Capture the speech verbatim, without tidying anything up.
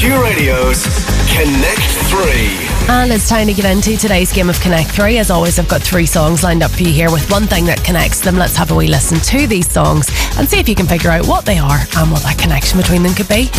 Q Radio's Connect Three. And it's time to get into today's game of Connect three. As always, I've got three songs lined up for you here with one thing that connects them. Let's have a wee listen to these songs and see if you can figure out what they are and what that connection between them could be.